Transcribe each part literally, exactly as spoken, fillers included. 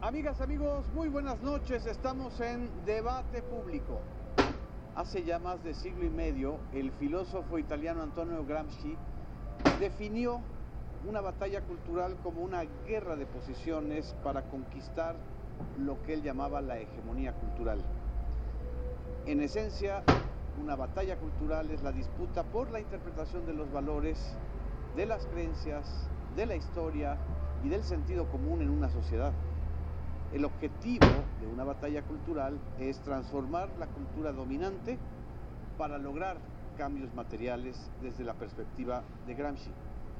Amigas, amigos, muy buenas noches. Estamos en Debate Público. Hace ya más de siglo y medio, el filósofo italiano Antonio Gramsci definió una batalla cultural como una guerra de posiciones para conquistar lo que él llamaba la hegemonía cultural. En esencia, una batalla cultural es la disputa por la interpretación de los valores, de las creencias, de la historia y del sentido común en una sociedad. El objetivo de una batalla cultural es transformar la cultura dominante para lograr cambios materiales desde la perspectiva de Gramsci.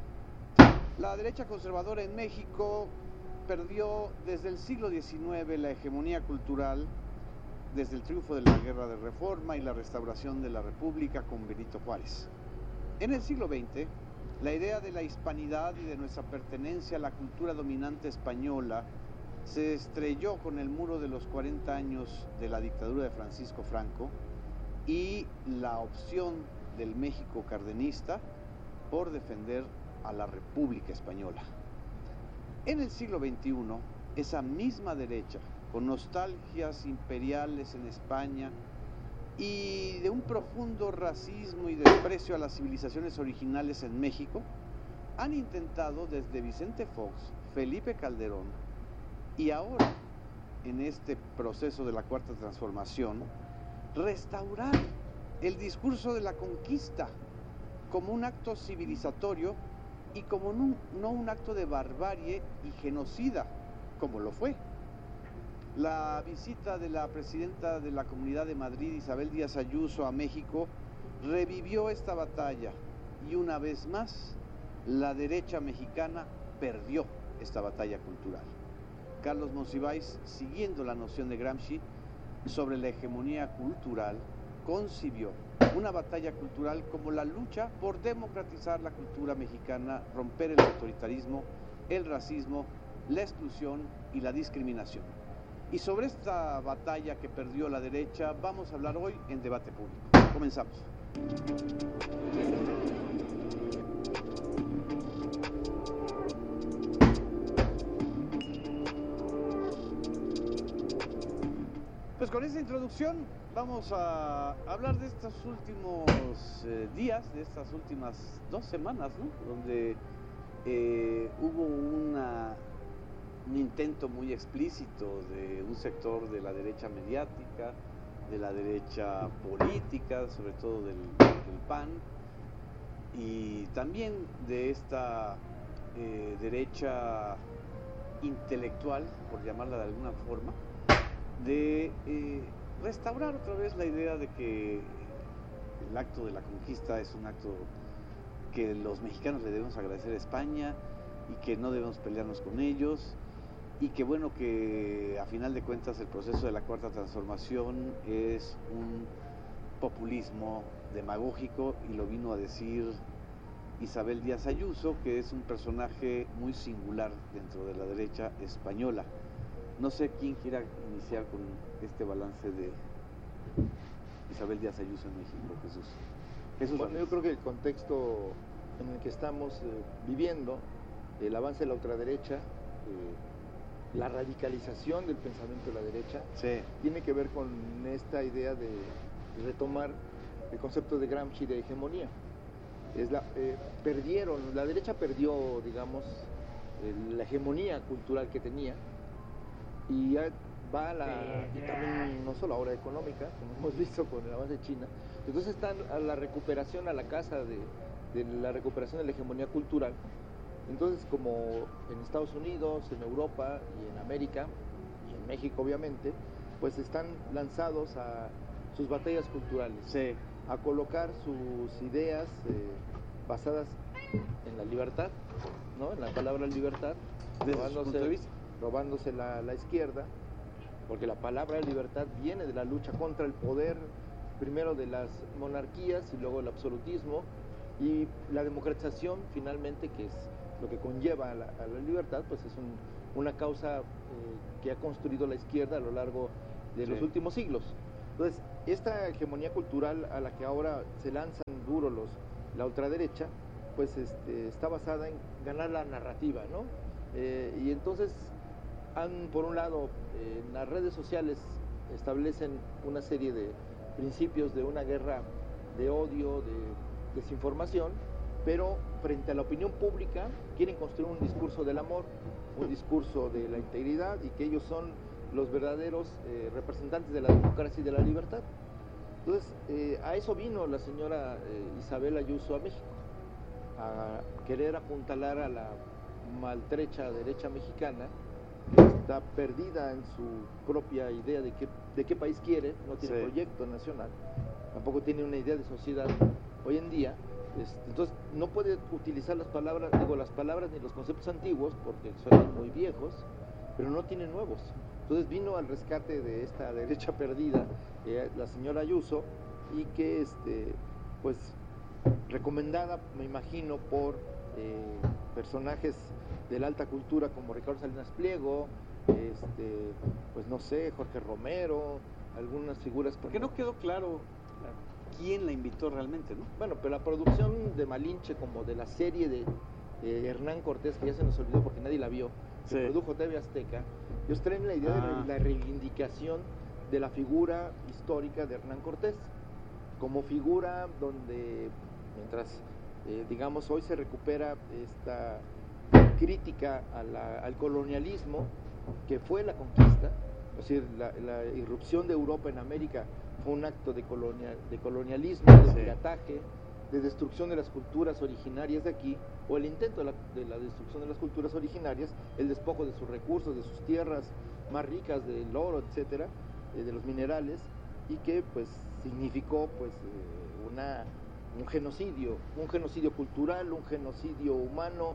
La derecha conservadora en México perdió desde el siglo diecinueve la hegemonía cultural, desde el triunfo de la Guerra de Reforma y la restauración de la República con Benito Juárez. En el siglo veinte, la idea de la hispanidad y de nuestra pertenencia a la cultura dominante española se estrelló con el muro de los cuarenta años de la dictadura de Francisco Franco y la opción del México cardenista por defender a la República Española. En el siglo veintiuno, esa misma derecha, con nostalgias imperiales en España y de un profundo racismo y desprecio a las civilizaciones originales en México, han intentado desde Vicente Fox, Felipe Calderón, y ahora, en este proceso de la Cuarta Transformación, restaurar el discurso de la conquista como un acto civilizatorio y como no, no un acto de barbarie y genocida, como lo fue. La visita de la presidenta de la Comunidad de Madrid, Isabel Díaz Ayuso, a México, revivió esta batalla y una vez más, la derecha mexicana perdió esta batalla cultural. Carlos Monsiváis, siguiendo la noción de Gramsci sobre la hegemonía cultural, concibió una batalla cultural como la lucha por democratizar la cultura mexicana, romper el autoritarismo, el racismo, la exclusión y la discriminación. Y sobre esta batalla que perdió la derecha vamos a hablar hoy en Debate Público. Comenzamos. Pues con esta introducción vamos a hablar de estos últimos eh, días, de estas últimas dos semanas, ¿no? Donde eh, hubo una, un intento muy explícito de un sector de la derecha mediática, de la derecha política, sobre todo del, del P A N, y también de esta eh, derecha intelectual, por llamarla de alguna forma, de eh, restaurar otra vez la idea de que el acto de la conquista es un acto que los mexicanos le debemos agradecer a España y que no debemos pelearnos con ellos, y que bueno, que a final de cuentas el proceso de la Cuarta Transformación es un populismo demagógico, y lo vino a decir Isabel Díaz Ayuso, que es un personaje muy singular dentro de la derecha española. No sé quién quiera iniciar con este balance de Isabel Díaz Ayuso en México, Jesús. Jesús bueno, yo creo que el contexto en el que estamos eh, viviendo, el avance de la ultraderecha, eh, la radicalización del pensamiento de la derecha, sí, tiene que ver con esta idea de retomar el concepto de Gramsci de hegemonía. Es la, eh, perdieron, la derecha perdió, digamos, eh, la hegemonía cultural que tenía, y ya va a la, y también no solo ahora económica, como hemos visto con el avance de China. Entonces están a la recuperación, a la casa de, de la recuperación de la hegemonía cultural. Entonces, como en Estados Unidos, en Europa y en América, y en México obviamente, pues están lanzados a sus batallas culturales, sí, a colocar sus ideas eh, basadas en la libertad, ¿no? En la palabra libertad, robándose, robándose la, la izquierda, porque la palabra libertad viene de la lucha contra el poder, primero de las monarquías y luego el absolutismo, y la democratización finalmente, que es lo que conlleva a la, a la libertad, pues es un, una causa eh, que ha construido la izquierda a lo largo de sí. los últimos siglos. Entonces, esta hegemonía cultural a la que ahora se lanzan duro los, la ultraderecha, pues este, está basada en ganar la narrativa, ¿no? Eh, y entonces han, por un lado, eh, en las redes sociales establecen una serie de principios de una guerra de odio, de desinformación, pero frente a la opinión pública quieren construir un discurso del amor, un discurso de la integridad, y que ellos son los verdaderos eh, representantes de la democracia y de la libertad. Entonces, eh, a eso vino la señora eh, Isabel Ayuso a México, a querer apuntalar a la maltrecha derecha mexicana, que está perdida en su propia idea de qué, de qué país quiere, no tiene sí. proyecto nacional, tampoco tiene una idea de sociedad hoy en día. Entonces no puede utilizar las palabras, digo, las palabras ni los conceptos antiguos porque son muy viejos, pero no tiene nuevos. Entonces vino al rescate de esta derecha perdida, eh, la señora Ayuso, y que este, pues recomendada, me imagino, por eh, personajes de la alta cultura como Ricardo Salinas Pliego, este, pues no sé, Jorge Romero, algunas figuras. Porque no quedó claro quién la invitó realmente, ¿no? Bueno, pero la producción de Malinche, como de la serie de eh, Hernán Cortés, que ya se nos olvidó porque nadie la vio, que sí. produjo T V Azteca, ellos traen la idea ah. de la reivindicación de la figura histórica de Hernán Cortés, como figura donde, mientras, eh, digamos, hoy se recupera esta crítica a la, al colonialismo, que fue la conquista, es decir, la, la irrupción de Europa en América fue un acto de, colonia, de colonialismo, de pirataje, sí. de destrucción de las culturas originarias de aquí, o el intento de la, de la destrucción de las culturas originarias, el despojo de sus recursos, de sus tierras más ricas, del oro, etcétera, eh, de los minerales, y que pues significó pues eh, una, un genocidio, un genocidio cultural, un genocidio humano,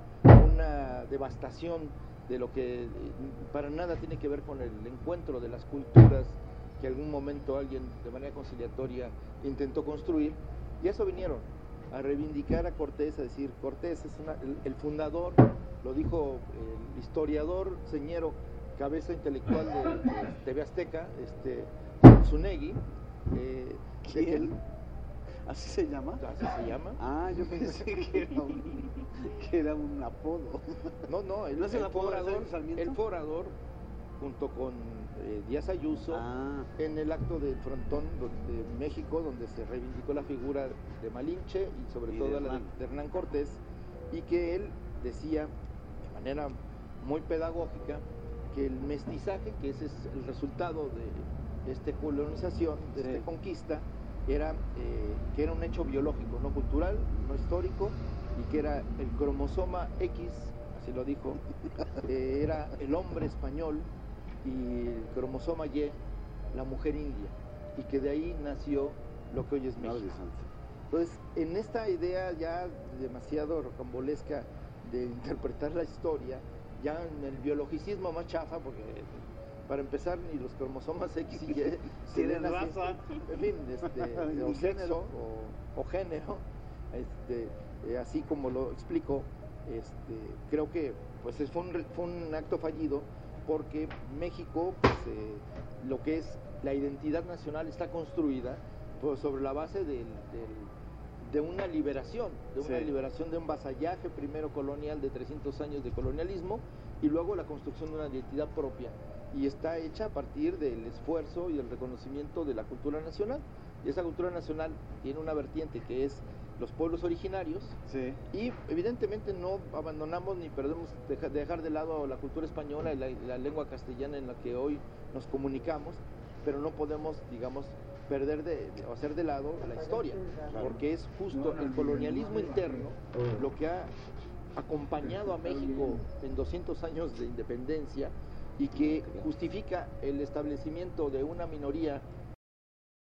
una devastación de lo que eh, para nada tiene que ver con el encuentro de las culturas que algún momento alguien de manera conciliatoria intentó construir, y a eso vinieron, a reivindicar a Cortés, a decir, Cortés es una, el, el fundador, lo dijo el historiador señero, cabeza intelectual de, de T V Azteca, este, Zunegui. Eh, ¿Quién? ¿Así se llama? Así se llama. Ah, yo pensé que era un, que era un apodo. No, no, el, ¿No es el, el forador, el forador, junto con eh, Díaz Ayuso, ah. en el acto del frontón de México, donde se reivindicó la figura de Malinche y sobre y todo de la de Hernán Cortés, y que él decía de manera muy pedagógica que el mestizaje, que ese es el resultado de esta colonización, de sí. esta conquista, era eh, que era un hecho biológico, no cultural, no histórico, y que era el cromosoma X, así lo dijo, eh, era el hombre español, y el cromosoma Y, la mujer india, y que de ahí nació lo que hoy es México. Entonces, en esta idea ya demasiado rocambolesca de interpretar la historia, ya en el biologicismo más chafa, porque para empezar ni los cromosomas X y Y tienen raza, en fin, este, o sexo o, o género, este, eh, así como lo explico, este, creo que pues fue un, fue un acto fallido, porque México, pues, eh, lo que es la identidad nacional está construida pues, sobre la base del, del, de una liberación, de una sí. liberación de un vasallaje primero colonial de trescientos años de colonialismo, y luego la construcción de una identidad propia, y está hecha a partir del esfuerzo y el reconocimiento de la cultura nacional, y esa cultura nacional tiene una vertiente que es los pueblos originarios, sí. y evidentemente no abandonamos ni perdemos deja, dejar de lado la cultura española y la, la lengua castellana en la que hoy nos comunicamos, pero no podemos, digamos, perder de, de, o hacer de lado la historia, claro. porque es justo el colonialismo interno lo que ha acompañado a México en doscientos años de independencia, y que justifica el establecimiento de una minoría